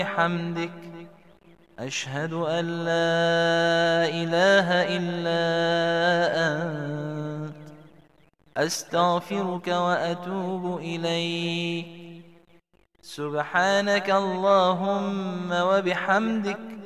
وبحمدك أشهد أن لا إله إلا أنت أستغفرك وأتوب إليك. سبحانك اللهم وبحمدك